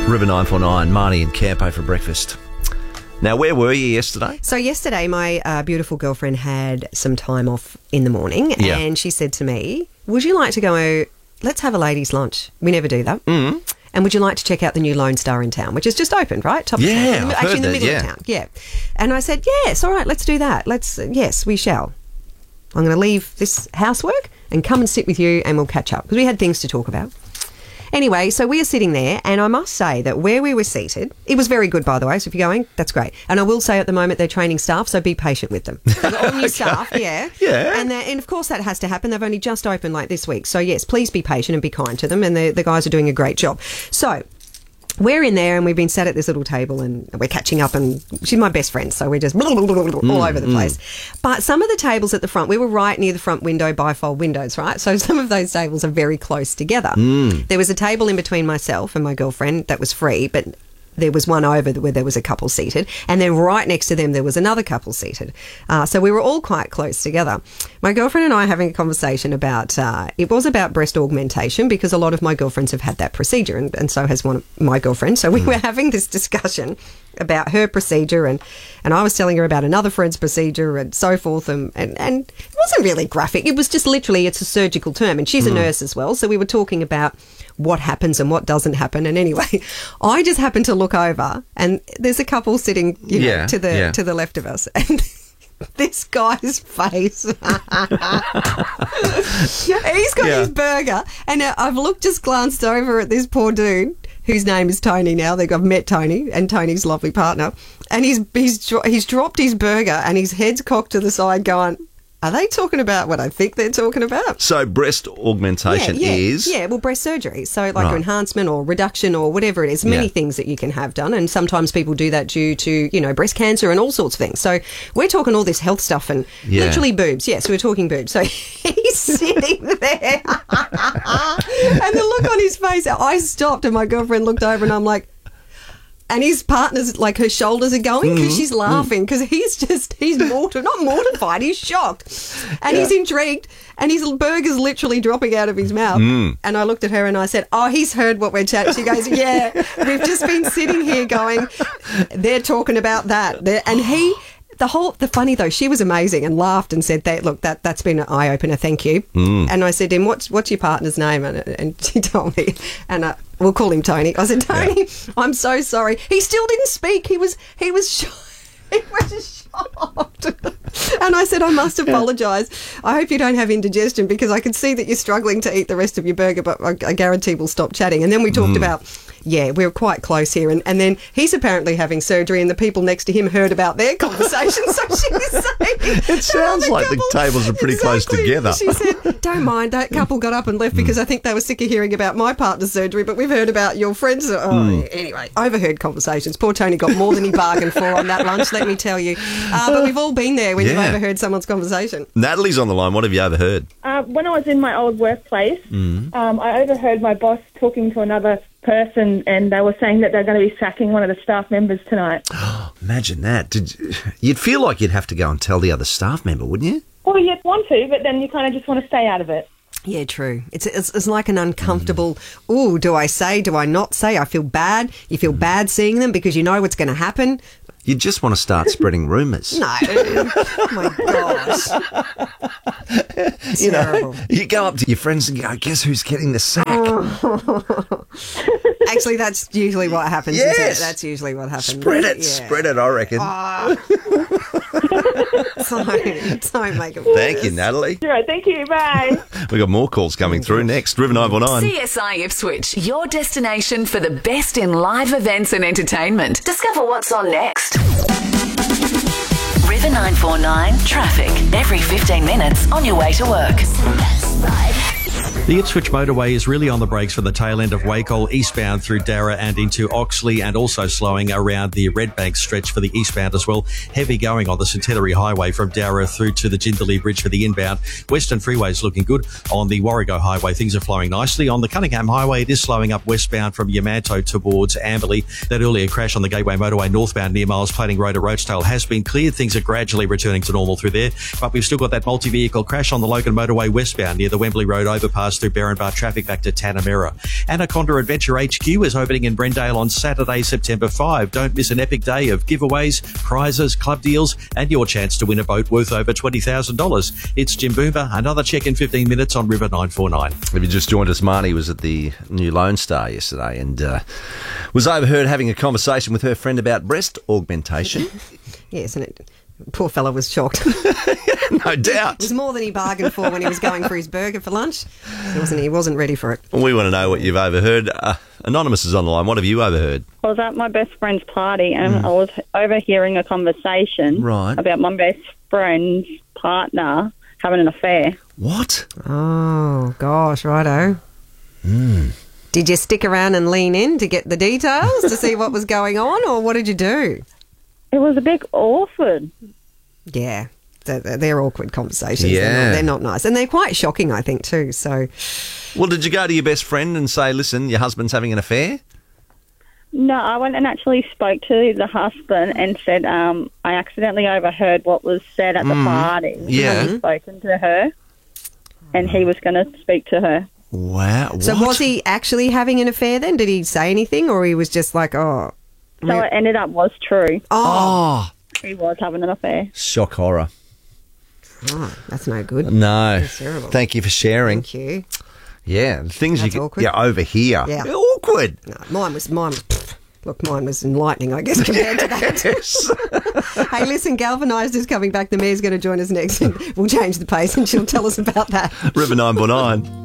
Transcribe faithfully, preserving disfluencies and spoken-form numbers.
River nine four nine, Marnie and Campo for breakfast. Now, where were you yesterday? So yesterday, my uh, beautiful girlfriend had some time off in the morning, Yeah. and she said to me, would you like to go, let's have a ladies' lunch? We never do that. Mm. And would you like to check out the new Lone Star in town, which has just opened, right? Top of Yeah, town. In the- I've Actually, heard in the that, middle yeah. of town. Yeah. And I said, yes, all right, let's do that. Let's, uh, yes, we shall. I'm going to leave this housework and come and sit with you and we'll catch up, because we had things to talk about. Anyway, so we are sitting there, and I must say that where we were seated, it was very good, by the way, so if you're going, that's great. And I will say at the moment they're training staff, so be patient with them. They've got all new staff, yeah. Yeah. And, and of course that has to happen. They've only just opened like this week. So yes, please be patient and be kind to them, and the, the guys are doing a great job. So we're in there and we've been sat at this little table and we're catching up, and she's my best friend, so we're just all over the place. But some of the tables at the front, we were right near the front window, bifold windows, right? So some of those tables are very close together. Mm. There was a table in between myself and my girlfriend that was free, but there was one over where there was a couple seated, and then right next to them there was another couple seated. Uh, so we were all quite close together. My girlfriend and I are having a conversation about, uh, it was about breast augmentation, because a lot of my girlfriends have had that procedure, and, and so has one of my girlfriends. So we mm. were having this discussion about her procedure, and, and I was telling her about another friend's procedure and so forth, and, and, and it wasn't really graphic. It was just literally, it's a surgical term, and she's mm. a nurse as well. So we were talking about what happens and what doesn't happen. And anyway, I just happened to look over, and there's a couple sitting, you know, Yeah, to the yeah. to the left of us, and this guy's face. He's got Yeah. his burger, and uh, I've looked, just glanced over at this poor dude, whose name is Tony now. I've met Tony, and Tony's lovely partner, and he's he's dro- he's dropped his burger, and his head's cocked to the side, going, are they talking about what I think they're talking about? So breast augmentation yeah, yeah, is... Yeah, well, breast surgery. So like Right. enhancement or reduction or whatever it is, many Yeah. things that you can have done. And sometimes people do that due to, you know, breast cancer and all sorts of things. So we're talking all this health stuff and Yeah. literally boobs. Yes, we're talking boobs. So he's sitting there and the look on his face, I stopped and my girlfriend looked over and I'm like, and his partner's, like, her shoulders are going because Mm-hmm. she's laughing because he's just, he's mortified, not mortified, he's shocked. And Yeah. he's intrigued and his burger's literally dropping out of his mouth. Mm. And I looked at her and I said, oh, he's heard what we're chatting. She goes, yeah, we've just been sitting here going, they're talking about that. They're, and he... The whole, the funny though, she was amazing and laughed and said that, look, that, that's been an eye opener, thank you. Mm. And I said to him, what's, what's your partner's name? And, and she told me, and uh, we'll call him Tony. I said, Tony, yeah. I'm so sorry. He still didn't speak. He was, he was shocked. He was shocked. And I said, I must apologise. I hope you don't have indigestion because I can see that you're struggling to eat the rest of your burger, but I, I guarantee we'll stop chatting. And then we talked mm. about, yeah, we're quite close here. And, and then he's apparently having surgery and the people next to him heard about their conversation. So she was saying... It sounds like couple, the tables are pretty exactly, close together. She said, don't mind, that couple got up and left because I think they were sick of hearing about my partner's surgery, but we've heard about your friends. Oh, mm. Anyway, overheard conversations. Poor Tony got more than he bargained for on that lunch, let me tell you. Uh, but we've all been there when Yeah. you've overheard someone's conversation. Natalie's on the line. What have you overheard? Uh, when I was in my old workplace, Mm. um, I overheard my boss talking to another person and they were saying that they're going to be sacking one of the staff members tonight. Imagine that. Did you, you'd feel like you'd have to go and tell the other staff member, wouldn't you? Well, you'd want to, but then you kind of just want to stay out of it. Yeah, true. It's, it's it's like an uncomfortable, ooh, do I say, do I not say? I feel bad. You feel bad seeing them because you know what's going to happen. You just want to start spreading rumours. No. Oh, my gosh. You Terrible. know, you go up to your friends and go, guess who's getting the sack? Actually, that's usually what happens. Yes. Isn't it? That's usually what happens. Spread it, Yeah. spread it, I reckon. Oh. don't, don't make it worse. Thank you, Natalie. All right, thank you. Bye. We've got more calls coming through next. River nine four nine. C S I Ipswich, your destination for the best in live events and entertainment. Discover what's on next. River nine four nine traffic every fifteen minutes on your way to work. The Ipswich motorway is really on the brakes for the tail end of Wacol eastbound through Darra and into Oxley, and also slowing around the Redbank stretch for the eastbound as well. Heavy going on the Centenary Highway from Darra through to the Jindalee Bridge for the inbound. Western Freeway is looking good. On the Warrego Highway, things are flowing nicely. On the Cunningham Highway, it is slowing up westbound from Yamanto towards Amberley. That earlier crash on the Gateway Motorway northbound near Miles Plating Road at Roachdale has been cleared. Things are gradually returning to normal through there, but we've still got that multi-vehicle crash on the Logan Motorway westbound near the Wembley Road overpass cars through Berrinbar traffic back to Tanamera. Anaconda Adventure H Q is opening in Brendale on Saturday, September fifth. Don't miss an epic day of giveaways, prizes, club deals, and your chance to win a boat worth over twenty thousand dollars. It's Jim Boomer. Another check in fifteen minutes on River nine four nine. If you just joined us, Marnie was at the new Lone Star yesterday and uh, was overheard having a conversation with her friend about breast augmentation. Yes, and it, poor fella was shocked. No doubt. It was more than he bargained for when he was going for his burger for lunch. He wasn't, he wasn't ready for it. We want to know what you've overheard. Uh, Anonymous is on the line. What have you overheard? I was at my best friend's party and mm. I was overhearing a conversation right. about my best friend's partner having an affair. What? Oh, gosh, righto. Mm. Did you stick around and lean in to get the details to see what was going on, or what did you do? It was a bit awkward. Yeah, they're, they're awkward conversations. Yeah. They're not, they're not nice. And they're quite shocking, I think, too. So, well, did you go to your best friend and say, listen, your husband's having an affair? No, I went and actually spoke to the husband and said um, I accidentally overheard what was said at the mm. party. Yeah. I hadn't spoken to her, and he was going to speak to her. Wow. So what? was he actually having an affair then? Did he say anything, or he was just like, oh... So it ended up was true. Oh. He was having an affair. Shock horror. Oh, that's no good. No. That's terrible. Thank you for sharing. Thank you. Yeah, the things That's you get awkward. yeah, over here. Yeah. They're awkward. No, mine was... mine. Pfft, look, mine was enlightening, I guess, compared to that. Yes. Hey, listen, Galvanised is coming back. The Mayor's going to join us next and we'll change the pace and she'll tell us about that. River nine four nine.